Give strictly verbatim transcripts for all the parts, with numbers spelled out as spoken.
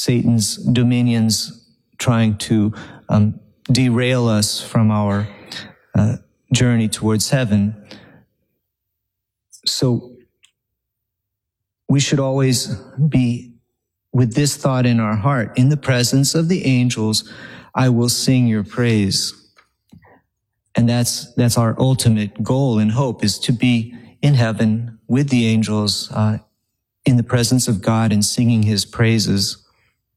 Satan's dominions trying to um, derail us from our uh, journey towards heaven. So we should always be with this thought in our heart: in the presence of the angels, I will sing your praise. And that's that's our ultimate goal and hope, is to be in heaven with the angels, uh, in the presence of God and singing his praises.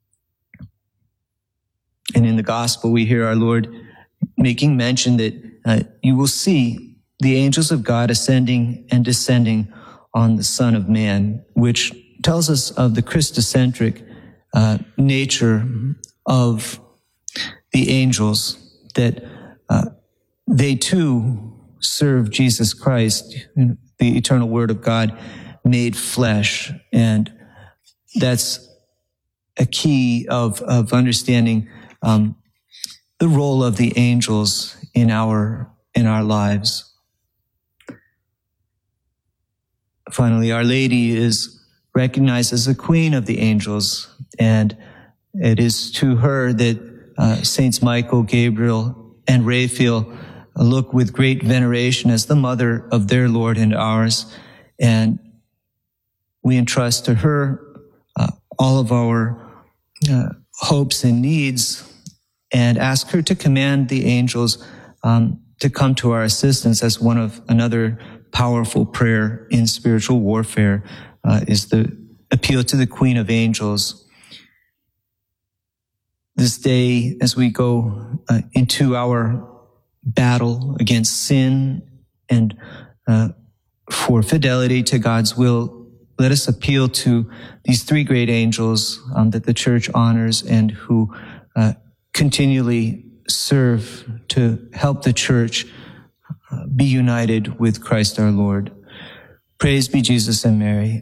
And in the gospel, we hear our Lord making mention that uh, you will see the angels of God ascending and descending on the Son of Man, which tells us of the Christocentric uh, nature of the angels, that uh, they too serve Jesus Christ, the eternal Word of God made flesh. And that's a key of, of understanding um, the role of the angels in our, in our lives. Finally, Our Lady is recognized as the Queen of the angels, and it is to her that uh, Saints Michael, Gabriel, and Raphael look with great veneration as the mother of their Lord and ours, and we entrust to her uh, all of our uh, hopes and needs, and ask her to command the angels um, to come to our assistance. As one of another powerful prayer in spiritual warfare uh, is the appeal to the Queen of Angels. This day, as we go uh, into our battle against sin and uh, for fidelity to God's will, let us appeal to these three great angels um, that the Church honors and who uh, continually serve to help the Church uh, be united with Christ our Lord. Praise be Jesus and Mary.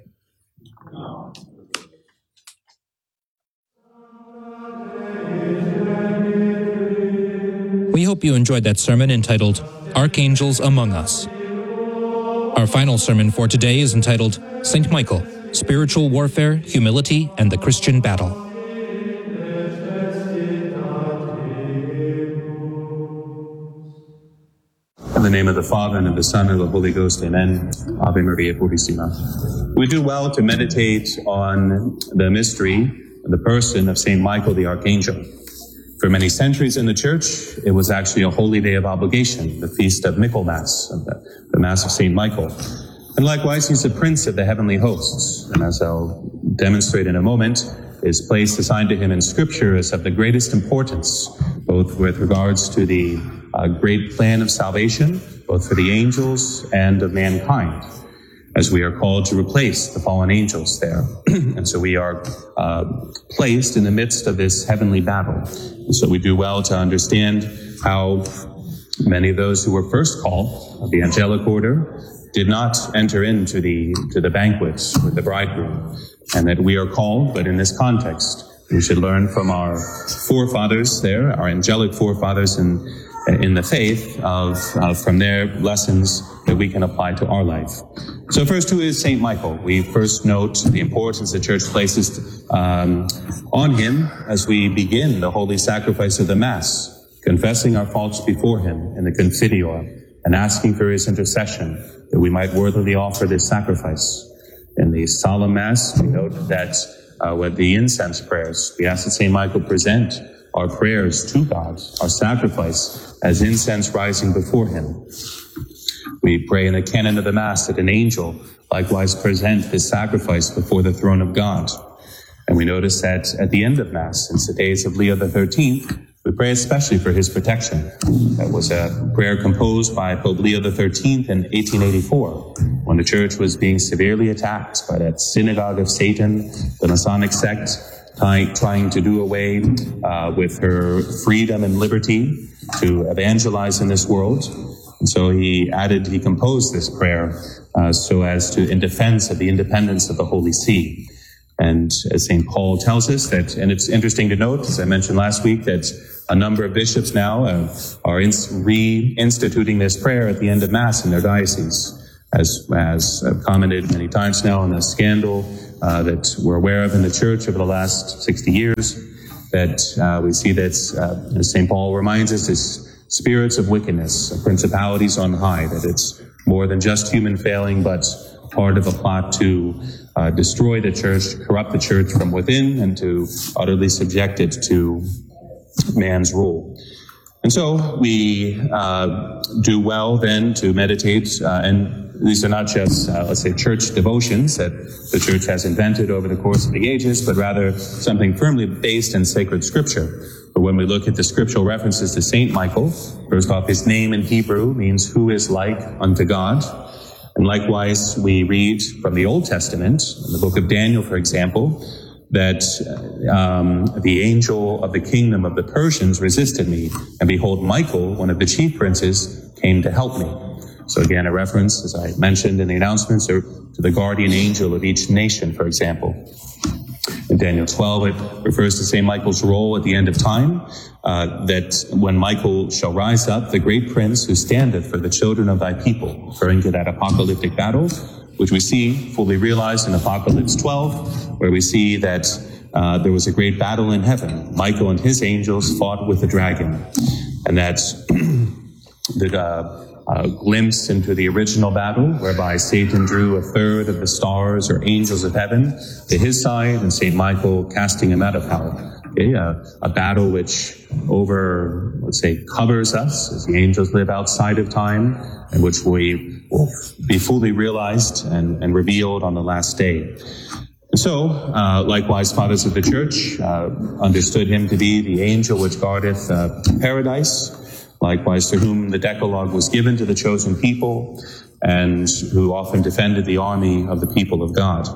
We hope you enjoyed that sermon entitled, Archangels Among Us. Our final sermon for today is entitled, Saint Michael, Spiritual Warfare, Humility, and the Christian Battle. In the name of the Father, and of the Son, and of the Holy Ghost, amen. Ave Maria Purissima. We do well to meditate on the mystery and the person of Saint Michael the Archangel. For many centuries in the Church, it was actually a holy day of obligation, the feast of Michaelmas, of the, the Mass of Saint Michael. And likewise, he's the Prince of the heavenly hosts. And as I'll demonstrate in a moment, his place assigned to him in Scripture is of the greatest importance, both with regards to the uh, great plan of salvation, both for the angels and of mankind, as we are called to replace the fallen angels there. And so we are uh, placed in the midst of this heavenly battle. And so we do well to understand how many of those who were first called of the angelic order did not enter into the to the banquet with the bridegroom, and that we are called, but in this context, we should learn from our forefathers there, our angelic forefathers in in the faith, of uh, from their lessons that we can apply to our life. So first, who is Saint Michael? We first note the importance the Church places um, on him as we begin the holy sacrifice of the Mass, confessing our faults before him in the Confiteor and asking for his intercession that we might worthily offer this sacrifice. In the solemn Mass, we note that uh, with the incense prayers, we ask that Saint Michael present our prayers to God, our sacrifice, as incense rising before him. We pray in the canon of the Mass that an angel likewise present his sacrifice before the throne of God. And we notice that at the end of Mass, since the days of Leo the thirteenth, we pray especially for his protection. That was a prayer composed by Pope Leo the thirteenth in eighteen eighty-four, when the Church was being severely attacked by that synagogue of Satan, the Masonic sect, trying, trying to do away uh, with her freedom and liberty to evangelize in this world. And so he added, he composed this prayer uh, so as to, in defense of the independence of the Holy See. And as Saint Paul tells us that, and it's interesting to note, as I mentioned last week, that a number of bishops now uh, are in, reinstituting this prayer at the end of Mass in their dioceses, as, as I've commented many times now on the scandal uh, that we're aware of in the church over the last sixty years, that uh, we see that, uh, as Saint Paul reminds us, is spirits of wickedness, of principalities on high, that it's more than just human failing, but part of a plot to uh, destroy the church, corrupt the church from within, and to utterly subject it to man's rule. And so we uh, do well then to meditate, uh, and these are not just, uh, let's say, church devotions that the church has invented over the course of the ages, but rather something firmly based in sacred scripture. But when we look at the scriptural references to Saint Michael, first off, his name in Hebrew means who is like unto God. And likewise, we read from the Old Testament, in the book of Daniel, for example, that um, the angel of the kingdom of the Persians resisted me, and behold, Michael, one of the chief princes, came to help me. So again, a reference, as I mentioned in the announcements, to the guardian angel of each nation, for example. In Daniel twelve, it refers to Saint Michael's role at the end of time, uh, that when Michael shall rise up, the great prince who standeth for the children of thy people, referring to that apocalyptic battle, which we see fully realized in Apocalypse twelve, where we see that uh, there was a great battle in heaven. Michael and his angels fought with the dragon, and that's the uh, uh, glimpse into the original battle, whereby Satan drew a third of the stars or angels of heaven to his side, and Saint Michael casting him out of hell. Okay, uh, a battle which over, let's say, covers us as the angels live outside of time, and which we will be fully realized and, and revealed on the last day. And so, uh, likewise, fathers of the church uh, understood him to be the angel which guardeth uh, paradise, likewise to whom the Decalogue was given to the chosen people, and who often defended the army of the people of God.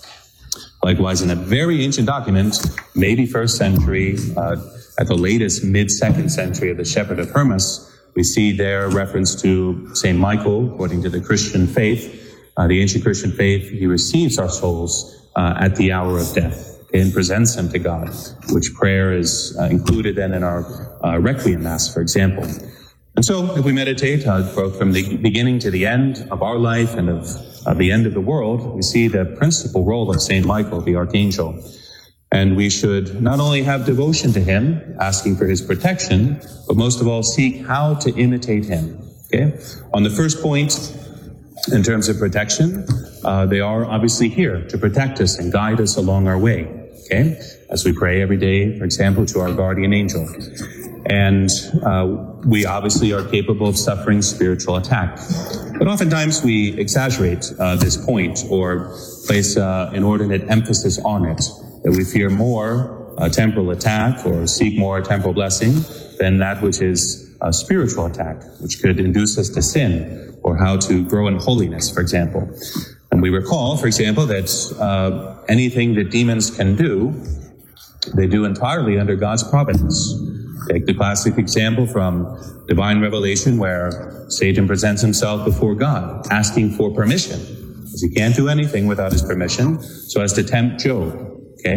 Likewise, in a very ancient document, maybe first century, uh, at the latest mid-second century of the Shepherd of Hermas, we see there reference to Saint Michael, according to the Christian faith, uh, the ancient Christian faith. He receives our souls uh, at the hour of death and presents them to God, which prayer is uh, included then in our uh, Requiem Mass, for example. And so if we meditate uh, both from the beginning to the end of our life and of uh, the end of the world, we see the principal role of Saint Michael, the Archangel. And we should not only have devotion to him, asking for his protection, but most of all seek how to imitate him. Okay? On the first point, in terms of protection, uh, they are obviously here to protect us and guide us along our way. Okay? As we pray every day, for example, to our guardian angel. And uh, we obviously are capable of suffering spiritual attack. But oftentimes we exaggerate uh, this point or place uh, inordinate emphasis on it, that we fear more a temporal attack or seek more temporal blessing than that which is a spiritual attack, which could induce us to sin, or how to grow in holiness, for example. And we recall, for example, that uh, anything that demons can do, they do entirely under God's providence. Take the classic example from divine revelation where Satan presents himself before God, asking for permission, because he can't do anything without his permission, so as to tempt Job. Okay?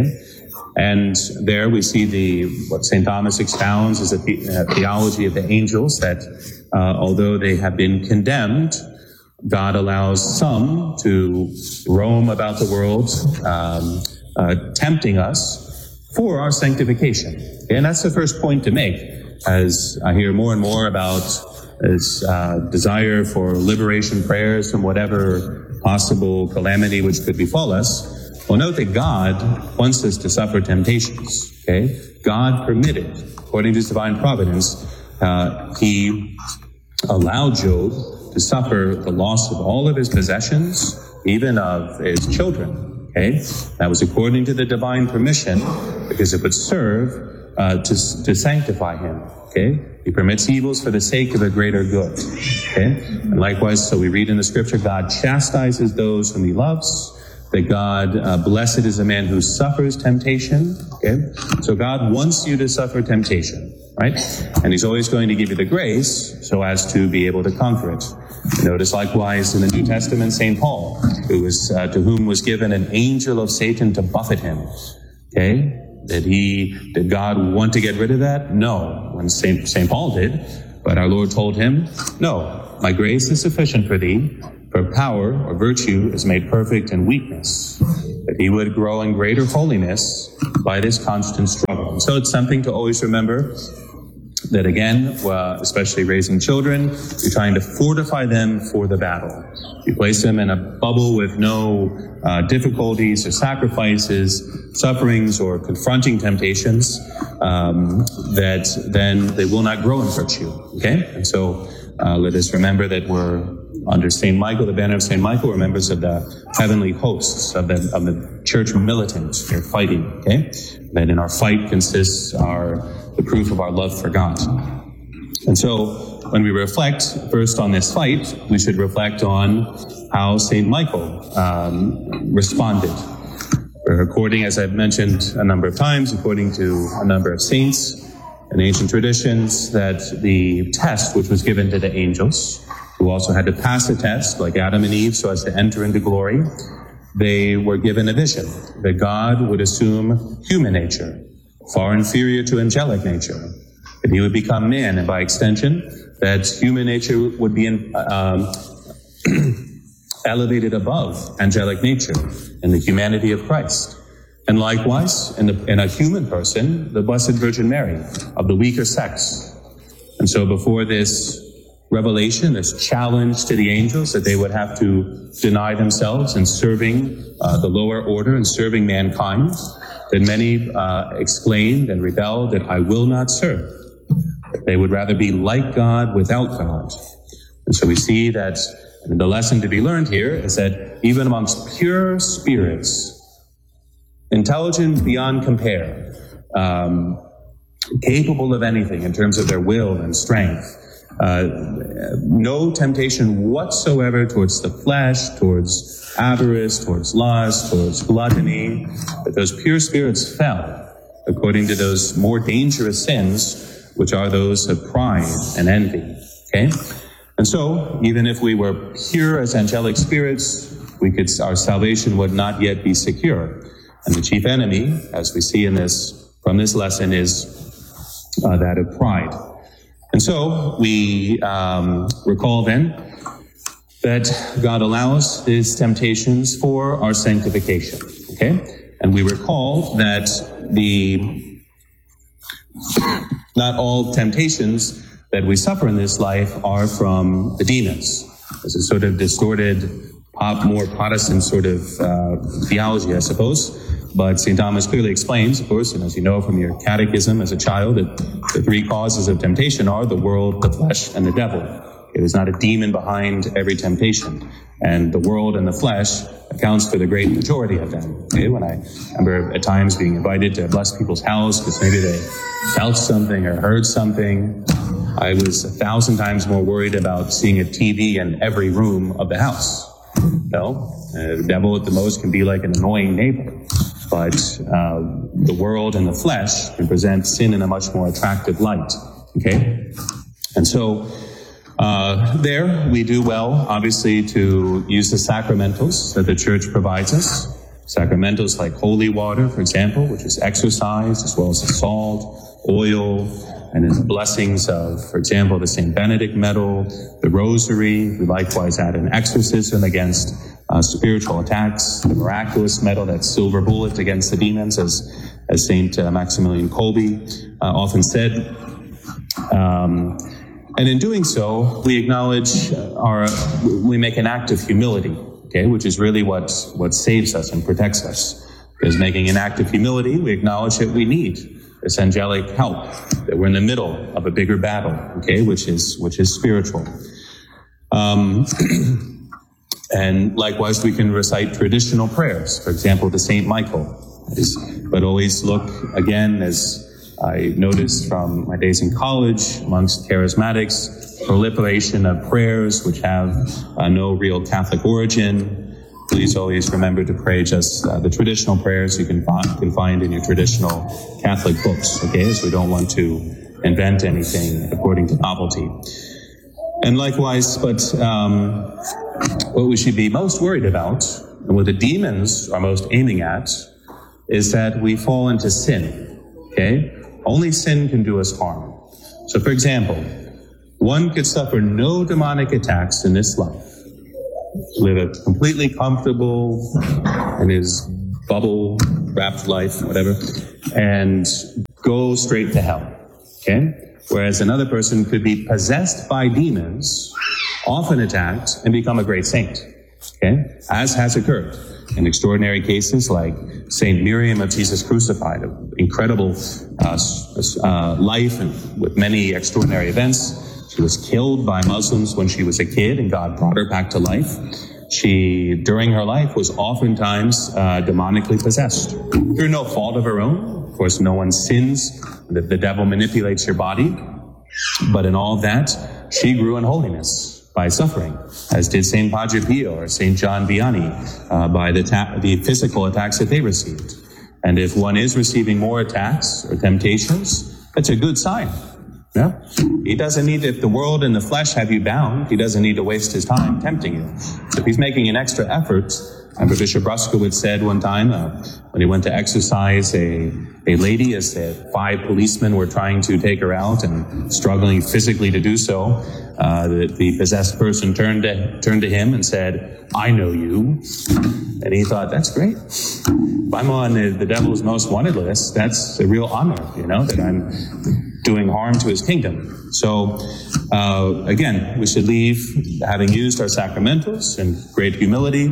And there we see the, what Saint Thomas expounds as a, the, a theology of the angels, that uh, although they have been condemned, God allows some to roam about the world, um, uh, tempting us for our sanctification. Okay? And that's the first point to make, as I hear more and more about this uh, desire for liberation prayers from whatever possible calamity which could befall us. Well, note that God wants us to suffer temptations. Okay? God permitted, according to his divine providence, uh, he allowed Job to suffer the loss of all of his possessions, even of his children. Okay? That was according to the divine permission, because it would serve uh, to, to sanctify him. Okay? He permits evils for the sake of a greater good. Okay? And likewise, so we read in the scripture, God chastises those whom he loves, that God, uh, blessed is the man who suffers temptation. Okay? So God wants you to suffer temptation, right? And he's always going to give you the grace so as to be able to conquer it. Notice likewise in the New Testament, Saint Paul, who was, uh, to whom was given an angel of Satan to buffet him. Okay? Did he, did God want to get rid of that? No. When Saint, Saint Paul did. But our Lord told him, no, my grace is sufficient for thee, For power or virtue is made perfect in weakness, that he would grow in greater holiness by this constant struggle. And so it's something to always remember that, again, uh, especially raising children, you're trying to fortify them for the battle. You place them in a bubble with no uh, difficulties or sacrifices, sufferings, or confronting temptations, um, that then they will not grow in virtue. Okay? And so uh, let us remember that we're under Saint Michael, the banner of Saint Michael, we're members of the heavenly hosts of the, of the church militant. They're fighting. Okay? That in our fight consists our the proof of our love for God. And so when we reflect first on this fight, we should reflect on how Saint Michael um, responded. According, as I've mentioned a number of times, according to a number of saints and ancient traditions, that the test which was given to the angels, who also had to pass a test like Adam and Eve so as to enter into glory, they were given a vision that God would assume human nature, far inferior to angelic nature, that he would become man, and by extension, that human nature would be in, um, elevated above angelic nature in the humanity of Christ. And likewise, in, the, in a human person, the Blessed Virgin Mary, of the weaker sex. And so before this revelation, this challenge to the angels that they would have to deny themselves in serving uh, the lower order and serving mankind, that many uh, exclaimed and rebelled that I will not serve. They would rather be like God without God. And so we see that the lesson to be learned here is that even amongst pure spirits, intelligent beyond compare, um, capable of anything in terms of their will and strength, uh, no temptation whatsoever towards the flesh, towards avarice, towards lust, towards gluttony, that those pure spirits fell according to those more dangerous sins, which are those of pride and envy. Okay? And so, even if we were pure as angelic spirits, we could, our salvation would not yet be secure. And the chief enemy, as we see in this, from this lesson, is uh, that of pride. And so, we um, recall then that God allows his temptations for our sanctification. Okay? And we recall that the not all temptations that we suffer in this life are from the demons. This is sort of distorted, pop, more Protestant sort of uh, theology, I suppose. But Saint Thomas clearly explains, of course, and as you know from your catechism as a child, that the three causes of temptation are the world, the flesh, and the devil. It is not a demon behind every temptation. And the world and the flesh accounts for the great majority of them. Okay? When I remember at times being invited to bless people's house because maybe they felt something or heard something, I was a thousand times more worried about seeing a T V in every room of the house. No, uh, the devil at the most can be like an annoying neighbor. But uh, the world and the flesh can present sin in a much more attractive light. Okay? And so, Uh, there, we do well, obviously, to use the sacramentals that the Church provides us. Sacramentals like holy water, for example, which is exercised, as well as the salt, oil, and in the blessings of, for example, the Saint Benedict medal, the rosary. We likewise add an exorcism against uh, spiritual attacks, the miraculous medal, that silver bullet against the demons, as, as Saint uh, Maximilian Kolbe uh, often said. Um, And in doing so, we acknowledge our, we make an act of humility, okay, which is really what, what saves us and protects us. Because making an act of humility, we acknowledge that we need this angelic help, that we're in the middle of a bigger battle, okay, which is, which is spiritual. Um, and likewise, we can recite traditional prayers, for example, to Saint Michael. But always look, again, as I noticed from my days in college amongst charismatics, proliferation of prayers which have uh, no real Catholic origin. Please always remember to pray just uh, the traditional prayers you can find, can find in your traditional Catholic books, okay? So we don't want to invent anything according to novelty. And likewise, but um, what we should be most worried about, and what the demons are most aiming at, is that we fall into sin, okay? Only sin can do us harm. So, for example, one could suffer no demonic attacks in this life, live a completely comfortable in his bubble-wrapped life, whatever, and go straight to hell, okay? Whereas another person could be possessed by demons, often attacked, and become a great saint, okay? As has occurred in extraordinary cases like Saint Miriam of Jesus Crucified, an incredible uh, uh, life and with many extraordinary events. She was killed by Muslims when she was a kid, and God brought her back to life. She, during her life, was oftentimes uh, demonically possessed through no fault of her own. Of course, no one sins. The, the devil manipulates your body. But in all of that, she grew in holiness by suffering, as did Saint Padre Pio or Saint John Vianney uh, by the, ta- the physical attacks that they received. And if one is receiving more attacks or temptations, that's a good sign. Yeah? He doesn't need, if the world and the flesh have you bound, he doesn't need to waste his time tempting you. So if he's making an extra effort, I remember Bishop Bruskowitz said one time uh, when he went to exorcise a, a lady, as the five policemen were trying to take her out and struggling physically to do so, uh, the, the possessed person turned to, turned to him and said, "I know you." And he thought, that's great. If I'm on the, the devil's most wanted list, that's a real honor, you know, that I'm doing harm to his kingdom. So, uh, again, we should leave having used our sacramentals in great humility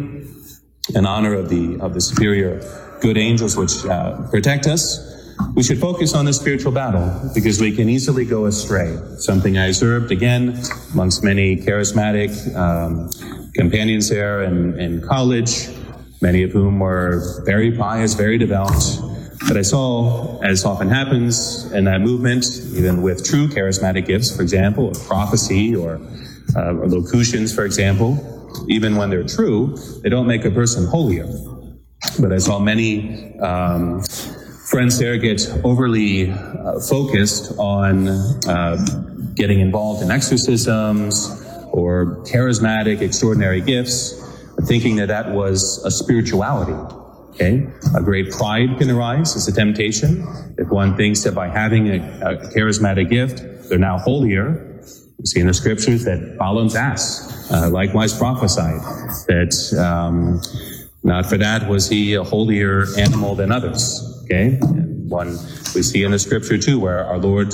in honor of the of the superior good angels which uh, protect us. We should focus on the spiritual battle because we can easily go astray. Something I observed again amongst many charismatic um, companions there in, in college, many of whom were very pious, very devout. But I saw, as often happens in that movement, even with true charismatic gifts, for example, of prophecy or, uh, or locutions, for example, even when they're true, they don't make a person holier. But I saw many um, friends there get overly uh, focused on uh, getting involved in exorcisms or charismatic, extraordinary gifts, thinking that that was a spirituality. Okay, a great pride can arise as a temptation. If one thinks that by having a, a charismatic gift, they're now holier. We see in the scriptures that Balaam's ass uh, likewise prophesied that um, not for that was he a holier animal than others. Okay, and one we see in the scripture too, where our Lord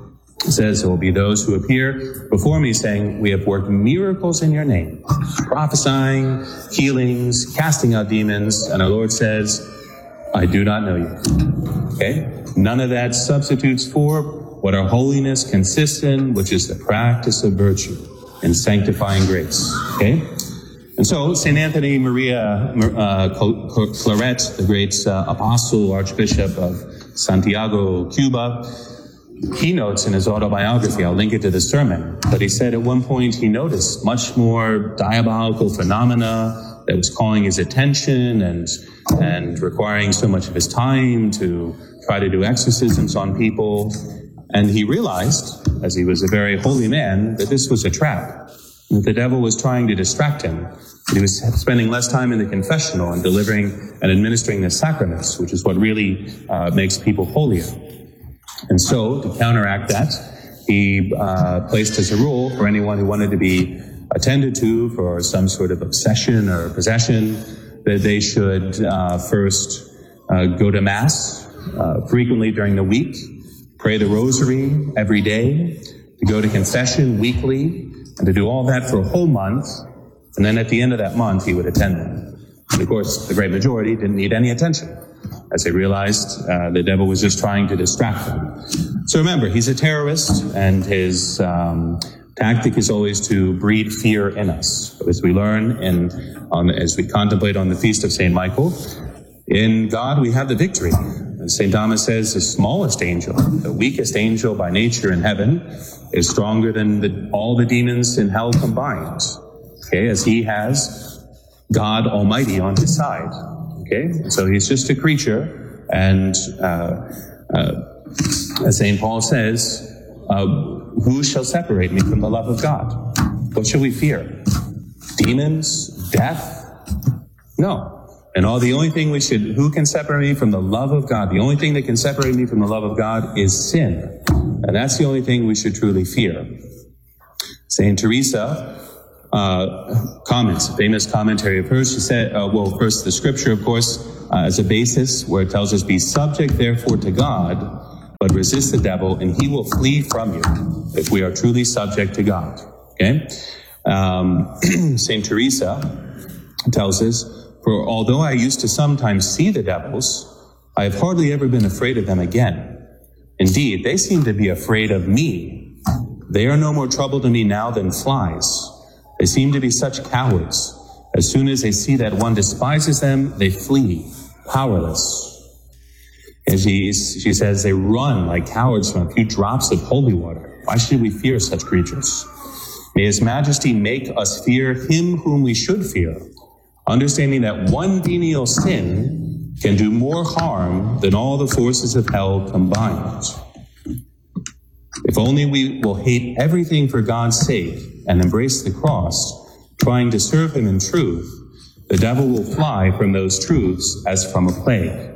says there will be those who appear before me saying, "We have worked miracles in your name," prophesying, healings, casting out demons, and our Lord says, "I do not know you." Okay? None of that substitutes for what our holiness consists in, which is the practice of virtue and sanctifying grace. Okay? And so, Saint Anthony Maria uh, Claret, the great uh, apostle, archbishop of Santiago, Cuba, he notes in his autobiography, I'll link it to the sermon, but he said at one point he noticed much more diabolical phenomena that was calling his attention and and requiring so much of his time to try to do exorcisms on people. And he realized, as he was a very holy man, that this was a trap, that the devil was trying to distract him. He was spending less time in the confessional and delivering and administering the sacraments, which is what really uh, makes people holier. And so, to counteract that, he uh, placed as a rule for anyone who wanted to be attended to for some sort of obsession or possession that they should uh, first uh, go to Mass uh, frequently during the week, pray the Rosary every day, to go to confession weekly, and to do all that for a whole month. And then at the end of that month, he would attend them. And of course, the great majority didn't need any attention, as they realized uh, the devil was just trying to distract them. So remember, he's a terrorist, and his um, tactic is always to breed fear in us. But as we learn, and on, as we contemplate on the feast of Saint Michael, in God we have the victory. As Saint Thomas says, the smallest angel, the weakest angel by nature in heaven, is stronger than the, all the demons in hell combined. Okay, as he has God Almighty on his side. Okay, so he's just a creature, and uh, uh, as Saint Paul says, uh, who shall separate me from the love of God? What shall we fear? Demons? Death? No. And all the only thing we should, who can separate me from the love of God? The only thing that can separate me from the love of God is sin. And that's the only thing we should truly fear. Saint Teresa, uh, comments, a famous commentary of hers. She said, uh, well, first the scripture, of course, uh, as a basis, where it tells us, be subject, therefore, to God, but resist the devil, and he will flee from you if we are truly subject to God. Okay? Um, Saint Teresa tells us, for although I used to sometimes see the devils, I have hardly ever been afraid of them again. Indeed, they seem to be afraid of me. They are no more trouble to me now than flies. They seem to be such cowards. As soon as they see that one despises them, they flee, powerless. And she, she says they run like cowards from a few drops of holy water. Why should we fear such creatures? May His Majesty make us fear Him whom we should fear, understanding that one venial sin can do more harm than all the forces of hell combined. If only we will hate everything for God's sake and embrace the cross, trying to serve Him in truth, the devil will fly from those truths as from a plague.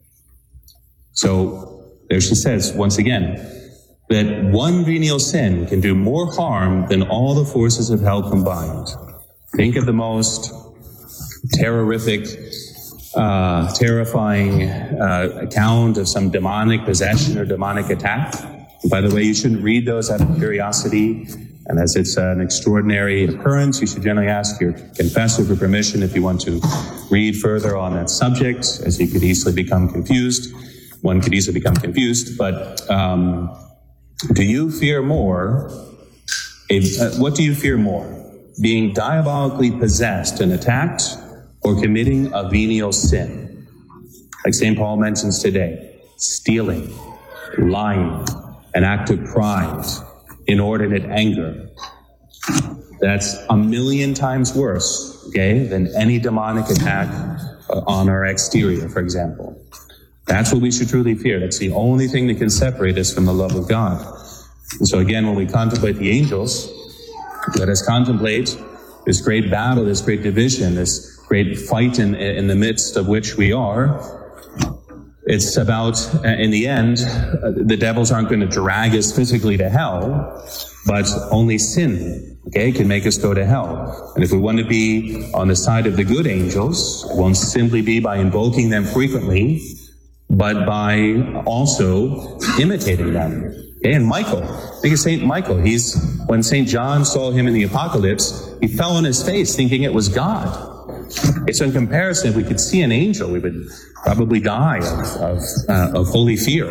So there she says, once again, that one venial sin can do more harm than all the forces of hell combined. Think of the most terrorific, uh, terrifying uh, account of some demonic possession or demonic attack. And by the way, you shouldn't read those out of curiosity. And as it's an extraordinary occurrence, you should generally ask your confessor for permission if you want to read further on that subject, as you could easily become confused. One could easily become confused. But um, do you fear more? A, uh, what do you fear more? Being diabolically possessed and attacked, or committing a venial sin? Like Saint Paul mentions today, stealing, lying, an act of pride, inordinate anger. That's a million times worse, okay, than any demonic attack uh, on our exterior, for example. That's what we should truly fear. That's the only thing that can separate us from the love of God. And so again, when we contemplate the angels, let us contemplate this great battle, this great division, this great fight in, in the midst of which we are. It's about, in the end, the devils aren't going to drag us physically to hell, but only sin, okay, can make us go to hell. And if we want to be on the side of the good angels, it won't simply be by invoking them frequently, but by also imitating them. Okay, and Michael, think of Saint Michael. He's, when Saint John saw him in the Apocalypse, he fell on his face thinking it was God. It's in comparison, if we could see an angel, we would probably die of, of, uh, of holy fear.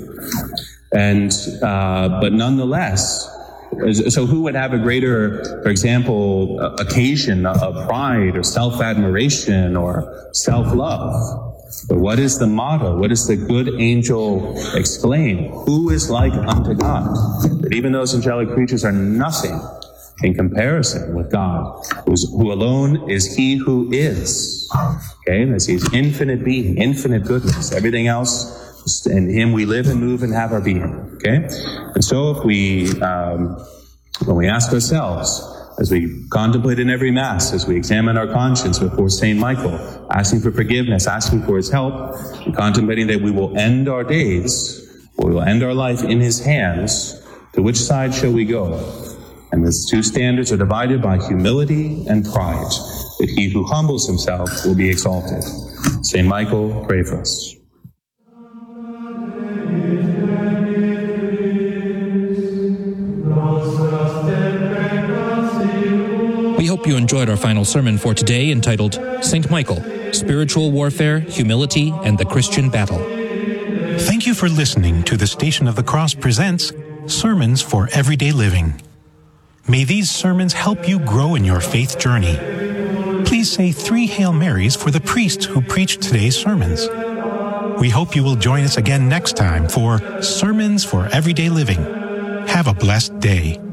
And, uh, but nonetheless, so who would have a greater, for example, occasion of pride or self-admiration or self-love? But what is the motto? What does the good angel exclaim? Who is like unto God? That even those angelic creatures are nothing in comparison with God, who's, who alone is He who is. Okay, as He's infinite being, infinite goodness. Everything else, in Him we live and move and have our being. Okay, and so if we, um, when we ask ourselves, as we contemplate in every Mass, as we examine our conscience before Saint Michael, asking for forgiveness, asking for his help, and contemplating that we will end our days, we will end our life in His hands, to which side shall we go? And these two standards are divided by humility and pride, that he who humbles himself will be exalted. Saint Michael, pray for us. We hope you enjoyed our final sermon for today, entitled Saint Michael, Spiritual Warfare, Humility, and the Christian Battle. Thank you for listening to the Station of the Cross presents Sermons for Everyday Living. May these sermons help you grow in your faith journey. Please say three Hail Marys for the priests who preached today's sermons. We hope you will join us again next time for Sermons for Everyday Living. Have a blessed day.